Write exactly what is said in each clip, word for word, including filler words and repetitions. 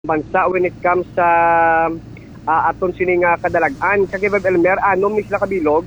bansa when it comes sa uh, aton sining uh, kadalagan kagibab Elmer anom ni sila kabilog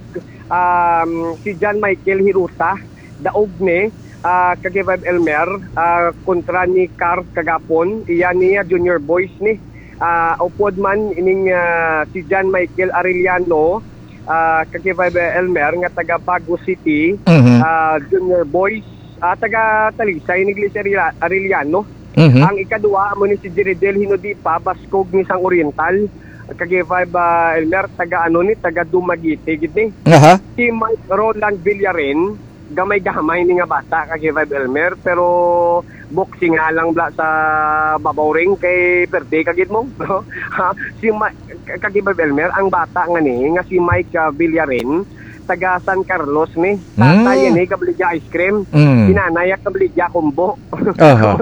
um, si John Michael Hiruta daog ni uh, kagibab Elmer uh, kontra ni Car kagapon iya niya junior boys ni uh, upod man ining uh, si John Michael Arellano uh, kagibab Elmer nga taga Baguio City mm-hmm. uh, junior boys uh, taga Talisay ni Iglesia Arellano. Mm-hmm. Ang ikadua mo ni si Jeridel Hinodipa Baskog ni Sang Oriental kagibay ba Elmer taga ano ni taga Dumaguete gid ni aha si Mike Roland Villarin gamay gamay ni nga bata kagibay Elmer pero boxing nga lang bla sa babaw ring kay perde kagid mo no? Si Mike kagibay Elmer ang bata nga ni nga si Mike uh, Villarin taga San Carlos ni tatay mm. ni kabligya ice cream mm. sinanay kabligya kumbo aha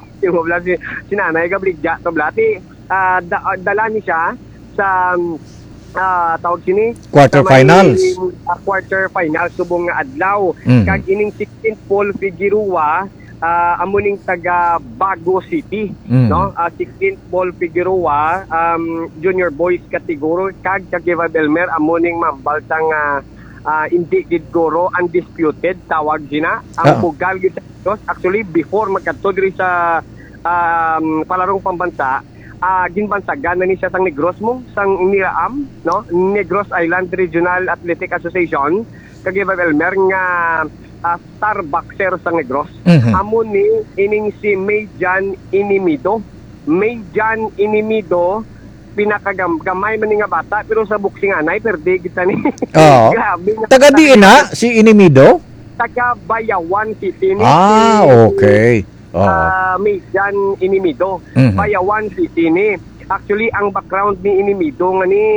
si sinanay kabligya to blati uh, da, uh, dala ni siya sa uh, tawag sini quarter finals uh, quarter finals subong nga adlaw mm. kag ining sixteenth Paul Figueroa uh, amuning taga Baguio City mm. no uh, sixteenth Paul Figueroa um, junior boys category kag kagibay Elmer amuning mambal sang uh, Uh, hindi gid guro undisputed tawag sina ang uh-huh. bugal gid sa actually before magkadto diri sa um, palarong pambansa uh, ginbansagan na ni siya sang Negros mo sang Niraam no Negros Island Regional Athletic Association kagibay Elmer nga uh, star boxer sang Negros uh-huh. amo ni ining si Mayjan Inimido Mayjan Inimido pinakagamay man nga bata pero sa boxing anay perde kita ni. Oh. Taga di na si Inimido? Taga Bayawan City ni. Ah, okay. Oh. Uh, Mayjan Inimido. Mm-hmm. Bayawan City ni. Actually ang background ni Inimido nga ni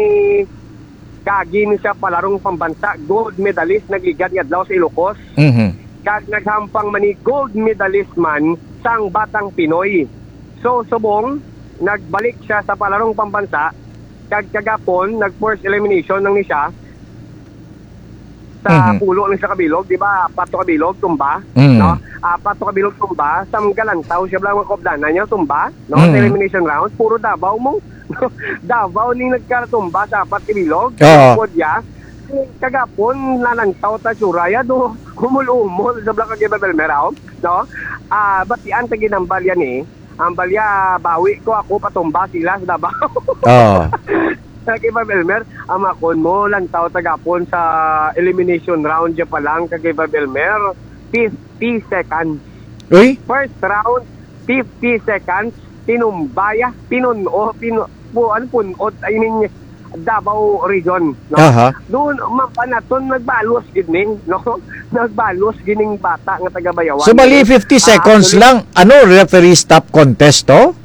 kagi ni siya palarong pambansa, gold medalist nagligad adlaw sa Ilocos. Mhm. Kag naghampang man ni gold medalist man sang batang Pinoy. So subong nagbalik siya sa palarong pambansa kag kagapon nag first elimination nang ni siya sa mm-hmm. pulo ng sa kabilog di ba pato kabilog tumba mm-hmm. no uh, pato kabilog tumba sam galantaw siya lang ang kopdanan niya tumba no mm-hmm. sa elimination round puro Davao mo Davao ning nagkaratumba sa apat kabilog uh-huh. podya kagapon nalantaw ta suraya do humul-umol sa blaka kay Belmerao no ah uh, batian ta ginambal yan eh ang balya, bawi ko ako patumba sila sa Davao. Oo. Kay Bob Elmer, amakon mo, lantaw tagapon sa elimination round dyan pa lang kay Bob Elmer, fifty seconds. Uy? First round, fifty seconds, tinumbaya, pinuno, pinu, po, ano punot, ay ninyo, Davao region. No? Aha. Doon, mapanaton, nagbalos gining, no? Nagbalos gining bata nga taga Bayawan. So, bali fifty seconds uh, lang. Ano, referee stop contest to?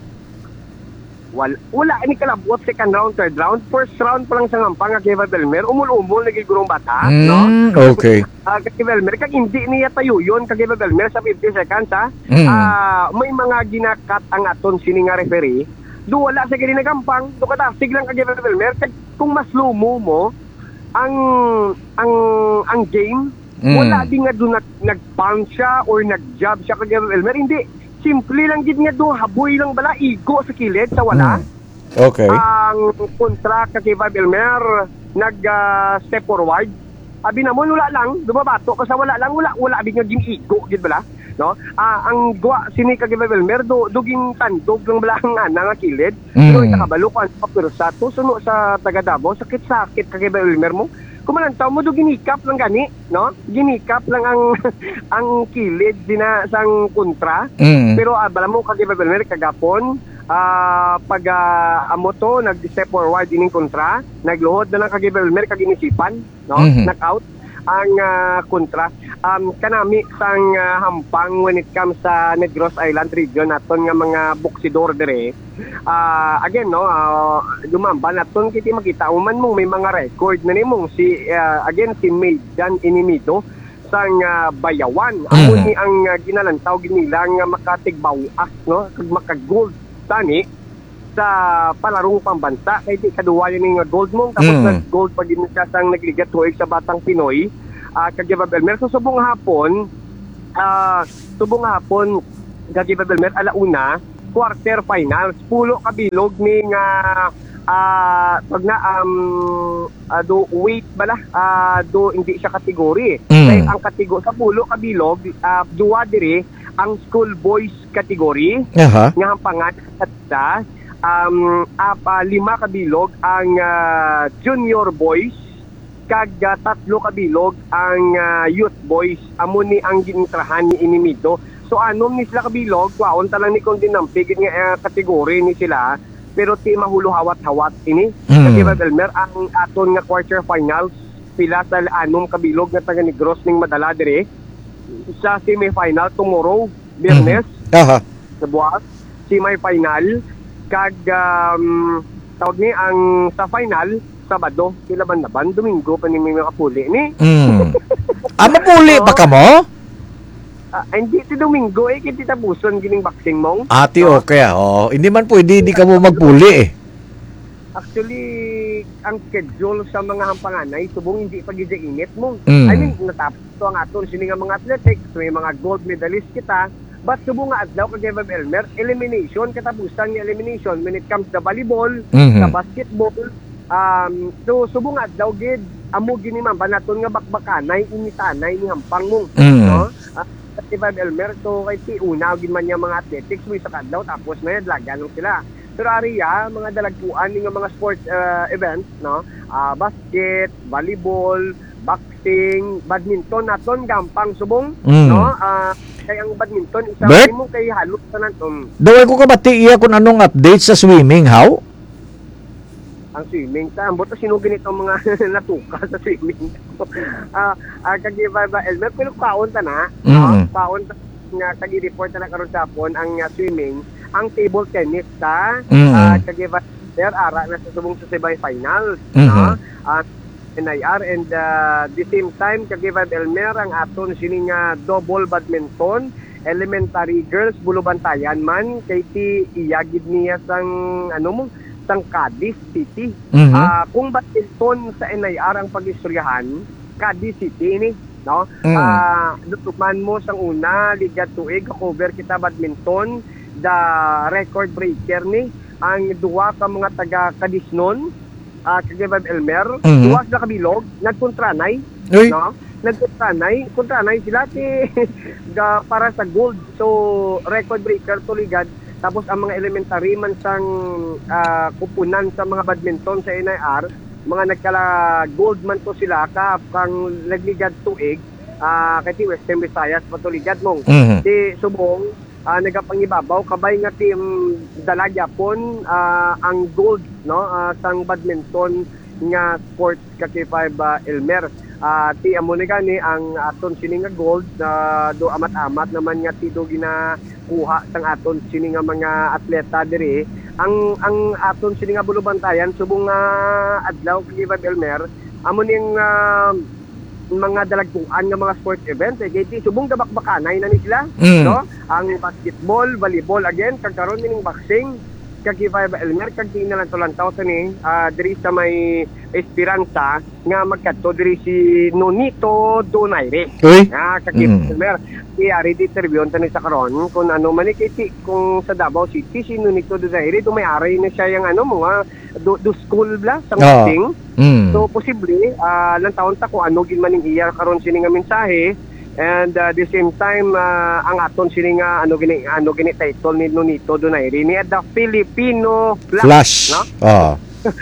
Wala, wala ni kalabot, second round, third round. First round pa lang sa ngampang nga kay Belmer. Umul-umul, nagigurong bata. Mm, no? Okay. Uh, kay Belmer, kag hindi niya tayo yun kay Belmer sa fifty seconds, ha? Mm. Uh, may mga ginakat ang aton sini nga referee. Do wala sa gini nagampang, do katasig lang kay Belmer. Kung mas lumo mo ang ang ang game, mm. wala din nga doon nag, nag-punch siya or nag-jab siya kay Belmer. Hindi, simple lang gid nga doon haboy lang bala igo sa kilid sa wala. Mm. Okay. Ang kontra kay Belmer nag uh, step forward. Abi na mo wala lang, dumabato ka sa wala lang, wala wala abi nga ginigo gid bala. No? Ah, ang gwa sini kag Belmer do duging tandog lang bala nga nga kilid. Mm. Pero itakabalo ka sa persa to suno sa taga Davao sakit-sakit kag Belmer mo. Kumalantaw mo do ginikap lang gani, no? Ginikap lang ang ang kilid dina sang kontra. Mm. Pero ah, bala mo kag Belmer kagapon ah uh, pag uh, amo to nag-step forward ining kontra, nagluhod na lang kag Belmer kag inisipan, no? Mm-hmm. Knockout ang uh, kontra um, kanami sang uh, hampang when it comes sa Negros Island region naton nga mga boksidor dire uh, again no uh, dumamba naton kiti makita man mong may mga record na nimong si uh, again si Mayjan Inimido sang uh, Bayawan amo mm. ni ang uh, ginalantaw ginila nga makatigbawas no kag maka-gold tani sa palarong pambansa kay di kaduwa yun yung gold mo tapos mm. nag-gold pag ginasang nagligat tuig sa batang Pinoy uh, kag Belmer so subong hapon uh, subong hapon kag Belmer alauna quarter finals pulo kabilog ni nga ah pag na um ah, do weight bala ah, do hindi siya kategory. Mm. Kaya ang kategory sa pulo kabilog uh, duwa diri ang school boys category Aha. nga hampangan sa um apa lima kabilog ang ah, junior boys kag ah, tatlo kabilog ang ah, youth boys amo ni ang gintrahan ni Inimido. So anom ni sila kabilog kwaon ta lang ni kung dinampig nga uh, kategory ni sila pero ti mahulo hawat-hawat ini. Mm. Kasi Elmer ang aton nga quarter finals pila sa anom kabilog nga taga Negros ning madala dire sa semi-final tomorrow Biyernes Mhm. Aha. sa buwas semi-final kag um, tawag ni ang sa final Sabado sila ban na ban Domingo pa ni may makapuli ni. Mm. Ah, mapuli ba ka mo? Ah, hindi ti Domingo eh kiti tapuson gining boxing mong. Ati No? okay ah. Oh, hindi man pwede di ka mo magpuli eh. Actually, ang schedule sa mga hampanganay subong hindi pa gid init mo. Mm. I mean, natapos to ang aton sini nga mga athletics, may mga gold medalist kita, but subong nga adlaw kag Evan Elmer, elimination katapusan ni elimination when it comes to volleyball, Mhm. sa basketball, um so subong nga adlaw gid amo gini man banaton nga bakbakanay initanay ni hampang mo. Mm. No? Uh, Evan Elmer to kay ti una gid man niya mga athletics mo sa kadlaw tapos na yun lagyan lang sila. Pero ariya mga dalagpuan ni nga mga sports uh, events no, uh, basket, volleyball, boxing, badminton naton gampang subong Mm. no. Uh, kay ang badminton isa Bert? mo kay halot sa naton Daway ko kabati iya kung anong update sa swimming, how? ang swimming sa ambot sino ganito mga natuka sa swimming. Ah, uh, kagi ba ba Elmer pero paon ta na, no? Mm. Paon ta nga kagi report na karon sa hapon ang uh, swimming, ang table tennis ta, Mm. uh, kagi ba there ara na sa subong sa semi finals, Mhm. no? At N I R and uh, the same time kagi ba Elmer ang aton sini nga double badminton elementary girls bulubantayan man kay ti iyagid niya sang ano mo sang Cadiz City. Mhm. Ah, kung badminton sa N I R ang pag-istoryahan, Cadiz City ini, no? Mm. Ah, dutuman mo sang una liga tuig cover kita badminton, the record breaker ni ang duwa ka mga taga Cadiz noon, ah kagibad Elmer, Mhm. duwa sila kabilog, nagkontranay, Uy. no? Nagkontranay, kontranay sila ti ga para sa gold. So record breaker to ligad. Tapos ang mga elementary man sang ah, kupunan sa mga badminton sa N I R, mga nagkala gold man to sila ka kang nagligad tuig ah kay ti Western Visayas patuligad mong. Mhm. Ti subong ah, nagapangibabaw kabay nga ti um, dala Japon ah, ang gold no ah, sang badminton nga sports kaki five uh, Elmer. Ah, ti amo ni gani ang aton sini nga gold uh, do amat-amat naman nga ti do ginakuha sang aton sini nga mga atleta diri. Ang ang aton sini nga bulubantayan subong nga adlaw kay Elmer amo ning uh, mga dalagtuan nga mga sports event eh kay ti subong dabakbakanay na ni sila, Mm. no? Ang basketball, volleyball again kag karon ning boxing kag five Elmer kag di na lang to lantaw tani ah, diri sa may Esperanza nga magkadto diri si Nonito Donaire. Uy. Ah, kag Mm. Elmer di ari di interview tani sa karon kung ano man ni kay ti kung sa Davao City si Nonito Donaire dumay-ari na siya yang ano mga do, do school bla sa Oo. boxing. Mm. So posible ah lang taon ta kung ano gid man ning iya karon sini nga mensahe. And uh, the same time uh, ang aton sini nga ano gini ano gini title ni Nonito Donaire ni the Filipino Flash, Flash. no? Oh.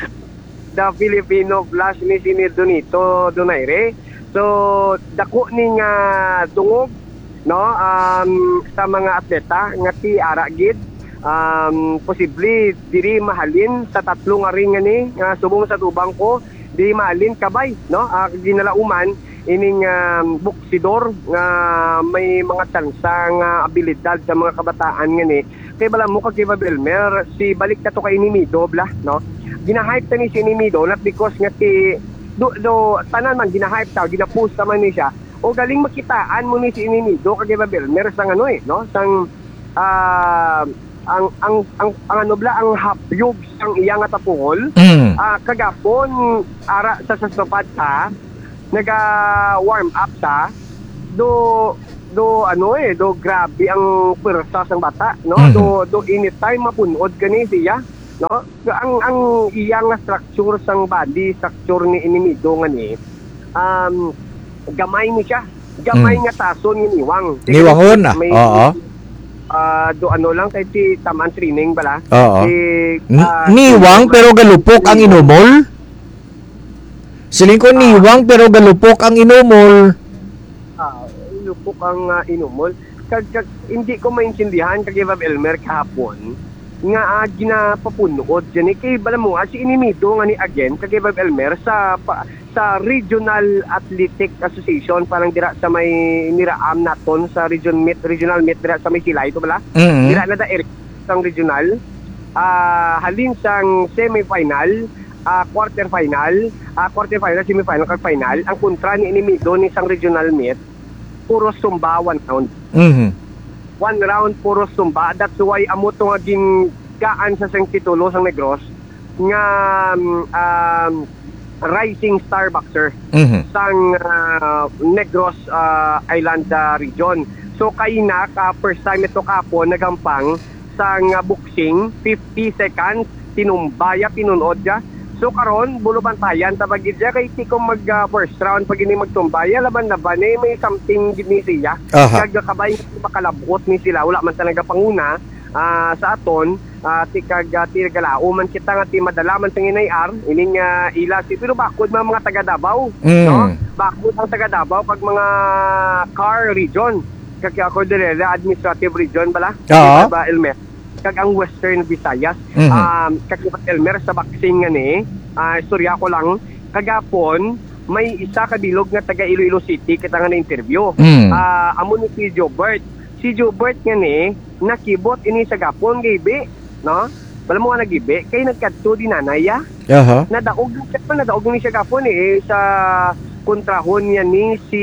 The Filipino Flash ni sini Nonito Donaire. So dako ni nga dungog no um, sa mga atleta nga ti ara gid um, posible diri mahalin sa tatlo nga ring ni nga subong sa tubang ko diri mahalin kabay no uh, ginalauman ining um, buksidor nga may mga tsansa nga abilidad sa mga kabataan nga ni kay bala mo kag Elmer si balik ka to kay Inimido bla no gina-hype ta ni si Inimido not because nga ti do, do tanan man gina-hype ta gina-post ta man ni siya o galing makitaan mo ni si Inimido kag Elmer sang ano eh no sang ah ang ang ang, ang ano bla ang hapyog sang iya nga tapungol Mm. ah kagapon ara sa sasapad ta naga warm up ta do do ano eh do grabe ang pwersa sang bata, no? Mhm. Do do anytime mapunod kani siya, no? Ang ang iyang structure sang body, structure ni inimido nga ni um gamay ni siya. Gamay Mm. nga tason ni niwang. Niwangon ah. May- Oo. Ah, do ano lang kay ti tamaan training bala. Oo. Eh, Ni- ah, niwang pero galupok ang inumol. Siling ko niwang pero galupok ang inumol. Ah, lupok ang ah, inumol. Kag, kag, hindi ko maintindihan kag Bob Elmer kahapon nga uh, ginapapunod dyan eh. Kay bala mo nga si inimido nga ni again kag Bob Elmer sa pa, sa Regional Athletic Association parang dira sa may niraam naton sa region meet regional meet dira sa may Silay to bala. Mhm. Dira na da Eric sang regional. Ah, halin sang semi-final, ah, quarter final, ah, quarter final, semi-final kag final. Ang kontra ni inimido ni sang regional meet puro sumba one round. Mhm. One round puro sumba. That's why amo to nga gingaan sa sang titulo sang Negros nga um, rising star boxer Mhm. sang uh, Negros uh, Island uh, region. So kaina ka first time ito kapon nagampang sang uh, boxing fifty seconds tinumbaya pinunod ja. So karon bulo bantayan tabag idya kay ti ko mag uh, first round pag ini magtumbaya laban laban eh may something gini siya. Aha. Kag kabay makalabot ni sila wala man talaga panguna ah, sa aton uh, ti kag uh, ti galao man kita nga ti madalaman sa inayar ining uh, ila si pero bakod mga mga taga Davao Mm. no bakod ang taga Davao pag mga car region kag ako dire administrative region bala Oo. ba Elmer kag ang Western Visayas Mhm. um kag Elmer sa boxing nga ni ah, istorya ko lang kagapon may isa ka bilog nga taga Iloilo City kita nga na interview Mm. ah amo ni si Jobert si Jobert nga ni nakibot ini sa gapon gibi no wala mo nga nagibi kay nagkadto di nanaya Aha. nadaog siya nadaog ni siya gapon eh sa kontrahon niya ni si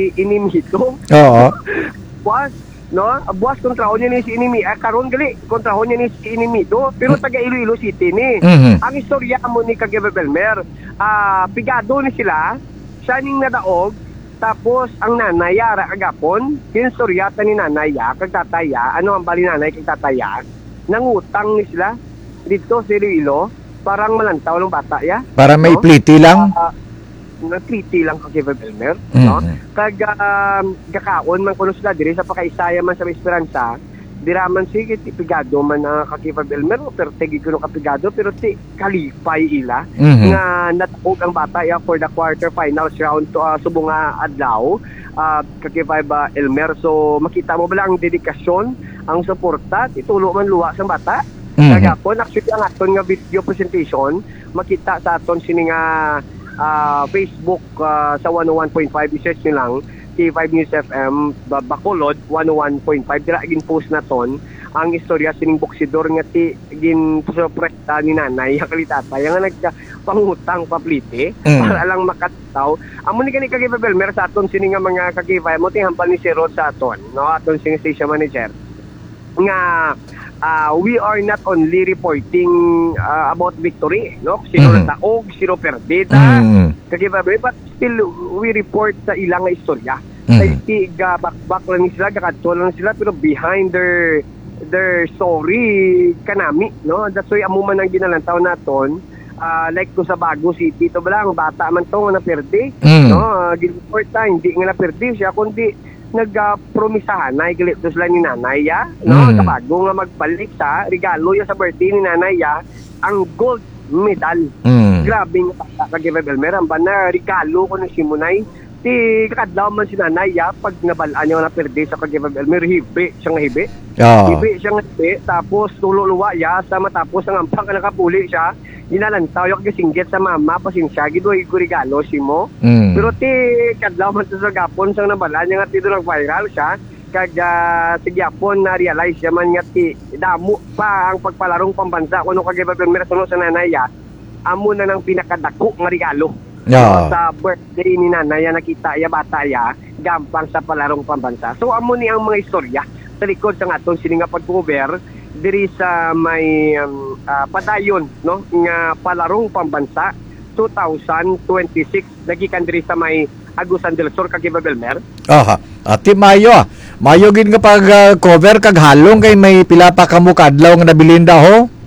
Inimito Oo. buwas no buwas kontrahon niya ni si Inimi ah, karon gali kontrahon niya ni si Inimito pero taga Iloilo City ni Mhm. ang istorya mo ni Kagebe Belmer ah pigado ni sila siya ning nadaog tapos ang nanaya ra agapon kinstoryata ni nanaya kag tataya ano ang bali nanay kag tataya nangutang ni sila dito sa Iloilo parang malantaw ng bata ya Para may no? pliti lang. Ah, nagpliti lang kag Kagebe Belmer no Mhm. kag um, gakaon man kuno sila diri sa pakaisaya man sa Esperanza diraman sige ti pigado man na uh, kag Elmer pero tegi kuno kapigado pero ti kalipay ila Mhm. nga natog ang bata ya for the quarter finals round to uh, subong nga adlaw uh, kag Elmer so makita mo ba ang dedikasyon ang suporta titulo man luwa sang bata Mhm. kagapon actually ang aton nga video presentation makita sa aton sini nga ah, Facebook ah, sa one oh one point five i-search nyo lang T five News F M Ba- Bacolod one oh one point five dira gin post na ton ang istorya sining boksidor nga ti gin sorpresa ni nanay ang kalitata yang nagka pangutang paplite Mm. para lang makataw amo ni kani kag Belmer sa aton sini nga mga kagibay mo ti hampal ni si Rod sa aton no aton sing station manager nga ah, we are not only reporting ah, about victory no sino Mhm. nataog sino perdida Mhm. kagibay but still we report sa ilang nga istorya Mhm. kay ti gabakbak lang sila gakadto lang sila pero behind their their story kanami no that's why amo man ang ginalantaw naton ah, like ko sa Bago City to ba lang bata man to nga naperde Mhm. no uh, report ta hindi nga naperde siya kundi nagpromisahan na igalit to sila ni nanay ya no Mm. sa bago nga magbalik sa regalo ya sa birthday ni nanay ya ang gold medal Mhm. grabe nga bata kag Belmer ang na regalo ko ni Simonay ti kadlaw man si nanay ya pag nabalaan niya na perde sa kag Belmer hibi siya nga hibi Oo. hibi siya nga hibi tapos tululuwa ya sa matapos ang ampang ka nakapuli siya ginalantaw yung kasinggit sa mama pasensya gidoy ko regalo si mo Mhm. pero ti kadlaw man sa gapon sang nabalaan niya nga ti nag viral siya kag uh, ti gyapon na realize siya man nga ti damo pa ang pagpalarong pambansa kuno kag Belmer sunod sa nanay ya amo na nang pinakadako nga regalo Oo. sa birthday ni nanay nakita ya bata ya gampang sa palarong pambansa so amo ni ang mga istorya sa likod sa aton sini nga pag-cover diri sa may um, ah, padayon no nga palarong pambansa twenty twenty-six nagikan diri sa may Agusan del Sur kag Belmer Aha. Ati mayo ah. Mayo gid nga pag ah, cover kag halong kay may pila pa kamo kadlaw nga nabilin da ho.